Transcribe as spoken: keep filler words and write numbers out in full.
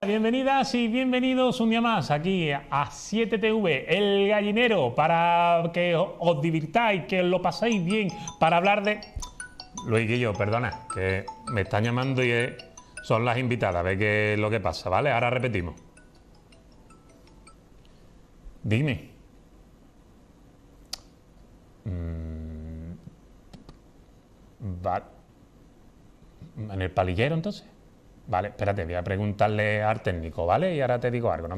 Bienvenidas y bienvenidos un día más aquí a siete T V, El Gallinero, para que os divirtáis, que os lo paséis bien, para hablar de... Luis Guillo, perdona, que me están llamando y eh, son las invitadas, a ver qué es lo que pasa, ¿vale? Ahora repetimos. Dime. Mm, va... ¿En el palillero entonces? Vale, espérate, voy a preguntarle al técnico, ¿vale? Y ahora te digo algo, ¿no?